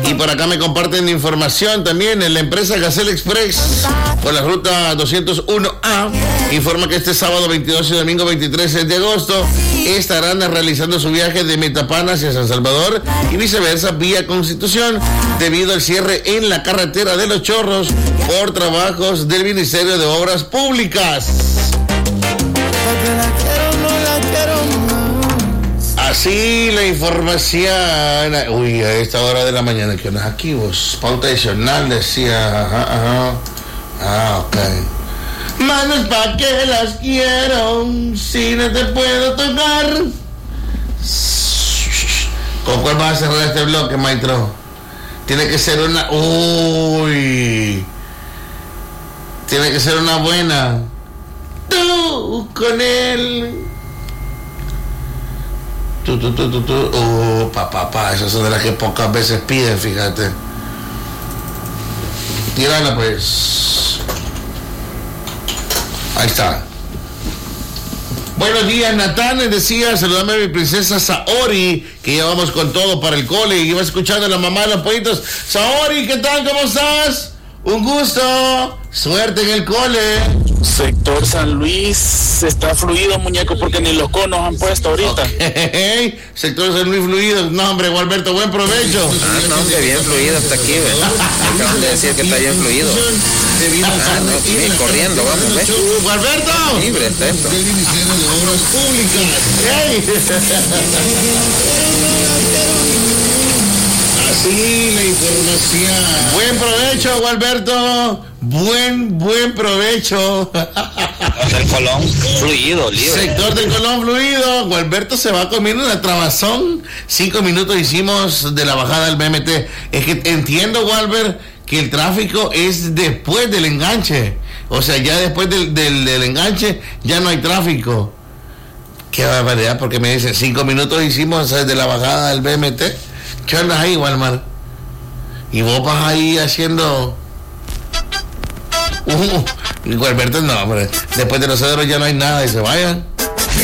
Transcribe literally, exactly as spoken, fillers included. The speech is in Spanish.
Y por acá me comparten información también en la empresa Gazelle Express por la ruta doscientos uno A. Informa que este sábado veintidós y domingo veintitrés de agosto estarán realizando su viaje de Metapán hacia San Salvador y viceversa vía Constitución debido al cierre en la carretera de Los Chorros por trabajos del Ministerio de Obras Públicas. Así la información. Uy, a esta hora de la mañana que no es aquí, vos. Pauta adicional decía. Ajá, ajá. Ah, ok. Manos pa' que las quiero, si no te puedo tocar. ¿Con cuál vas a cerrar este bloque, maestro? Tiene que ser una. Uy. Tiene que ser una buena. Tú con él. Tú, tú, tú, tú, tú. Oh, pa, pa, pa. Esas son de las que pocas veces piden, fíjate. Tírala, pues. Ahí está. Buenos días, Natán. Les decía, saludame a mi princesa Saori, que ya vamos con todo para el cole. Y iba escuchando a la mamá de los pollitos. Saori, ¿qué tal? ¿Cómo estás? Un gusto. Suerte en el cole. Sector San Luis está fluido, muñeco, porque ni los conos han puesto ahorita. Okay. Sector San Luis fluido. No, hombre, Gualberto, buen provecho. Ah, no, que bien fluido hasta aquí, ¿ves? Acaban de decir que está bien fluido. Ah, no, bien corriendo, vamos, ¿ves? Gualberto. Libre está esto. Del Ministerio de Obras Públicas. Hey. Así la información. Buen provecho, Gualberto. Buen, buen provecho. Del Colón, fluido, libre. Sector del Colón, fluido. Gualberto se va comiendo una trabazón. Cinco minutos hicimos de la bajada del B M T. Es que entiendo, Gualbert, que el tráfico es después del enganche. O sea, ya después del, del, del enganche ya no hay tráfico. Qué barbaridad, porque me dicen cinco minutos hicimos de la bajada del B M T. ¿Qué andas ahí, Walmart? Y vos vas ahí haciendo... Uh, y Gualberto no, hombre. Después de los cedros ya no hay nada y se vayan.